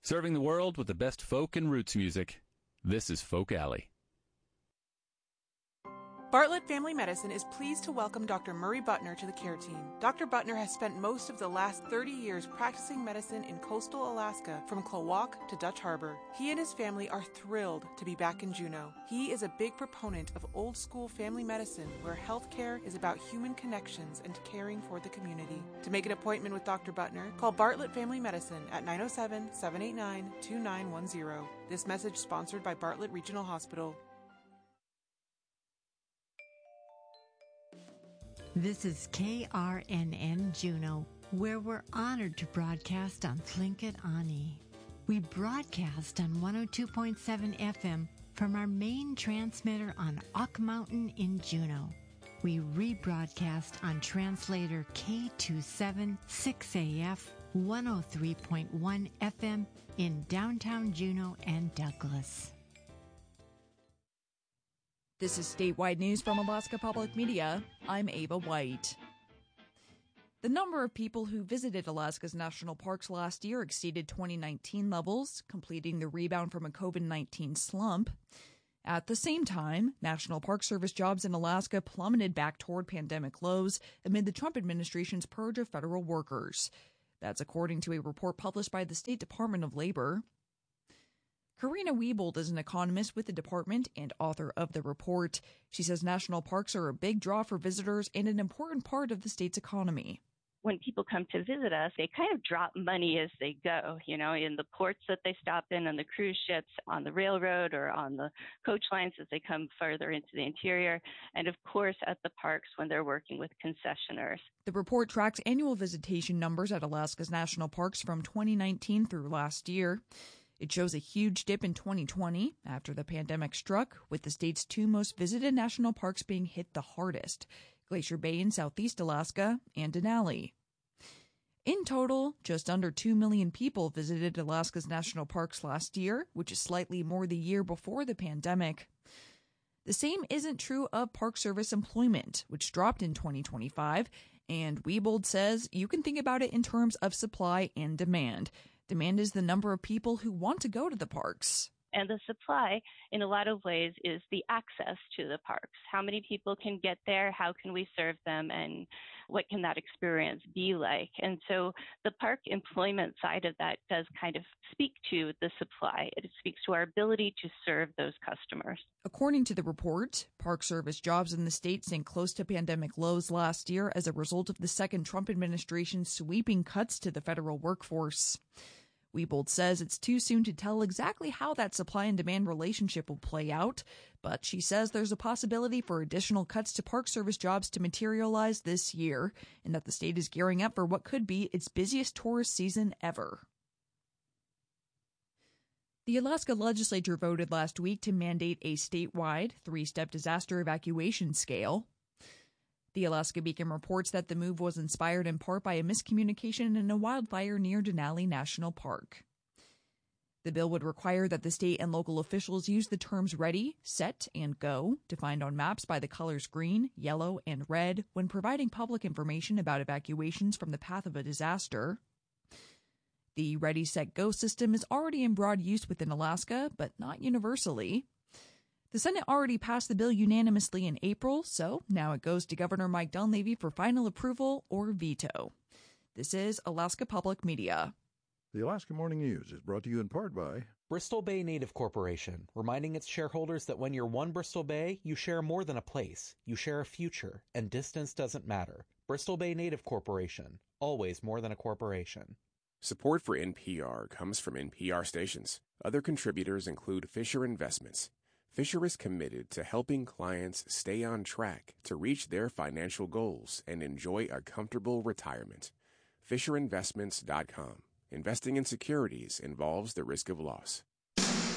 Serving the world with the best folk and roots music. This is Folk Alley. Bartlett Family Medicine is pleased to welcome Dr. Murray Butner to the care team. Dr. Butner has spent most of the last 30 years practicing medicine in coastal Alaska from Klawock to Dutch Harbor. He and his family are thrilled to be back in Juneau. He is a big proponent of old-school family medicine where healthcare is about human connections and caring for the community. To make an appointment with Dr. Butner, call Bartlett Family Medicine at 907-789-2910. This message sponsored by Bartlett Regional Hospital. This is KRNN Juneau, where we're honored to broadcast on Tlingit Ani. We broadcast on 102.7 FM from our main transmitter on Auk Mountain in Juneau. We rebroadcast on translator K276AF 103.1 FM in downtown Juneau and Douglas. This is statewide news from Alaska Public Media. I'm Ava White. The number of people who visited Alaska's national parks last year exceeded 2019 levels, completing the rebound from a COVID-19 slump. At the same time, National Park Service jobs in Alaska plummeted back toward pandemic lows amid the Trump administration's purge of federal workers. That's according to a report published by the State Department of Labor. Karina Wiebold is an economist with the department and author of the report. She says national parks are a big draw for visitors and an important part of the state's economy. When people come to visit us, they kind of drop money as they go, in the ports that they stop in, on the cruise ships, on the railroad, or on the coach lines as they come further into the interior, and of course at the parks when they're working with concessionaires. The report tracks annual visitation numbers at Alaska's national parks from 2019 through last year. It shows a huge dip in 2020 after the pandemic struck, with the state's two most visited national parks being hit the hardest, Glacier Bay in southeast Alaska and Denali. In total, just under 2 million people visited Alaska's national parks last year, which is slightly more the year before the pandemic. The same isn't true of Park Service employment, which dropped in 2025, and Wiebold says you can think about it in terms of supply and demand. Demand is the number of people who want to go to the parks. And the supply, in a lot of ways, is the access to the parks. How many people can get there? How can we serve them? And what can that experience be like? And so the park employment side of that does kind of speak to the supply. It speaks to our ability to serve those customers. According to the report, Park Service jobs in the state sank close to pandemic lows last year as a result of the second Trump administration's sweeping cuts to the federal workforce. Wiebold says it's too soon to tell exactly how that supply and demand relationship will play out, but she says there's a possibility for additional cuts to Park Service jobs to materialize this year, and that the state is gearing up for what could be its busiest tourist season ever. The Alaska legislature voted last week to mandate a statewide three-step disaster evacuation scale. The Alaska Beacon reports that the move was inspired in part by a miscommunication in a wildfire near Denali National Park. The bill would require that the state and local officials use the terms ready, set, and go, defined on maps by the colors green, yellow, and red, when providing public information about evacuations from the path of a disaster. The Ready, Set, Go system is already in broad use within Alaska, but not universally. The Senate already passed the bill unanimously in April, so now it goes to Governor Mike Dunleavy for final approval or veto. This is Alaska Public Media. The Alaska Morning News is brought to you in part by Bristol Bay Native Corporation, reminding its shareholders that when you're one Bristol Bay, you share more than a place. You share a future, and distance doesn't matter. Bristol Bay Native Corporation, always more than a corporation. Support for NPR comes from NPR stations. Other contributors include Fisher Investments. Fisher is committed to helping clients stay on track to reach their financial goals and enjoy a comfortable retirement. FisherInvestments.com. Investing in securities involves the risk of loss.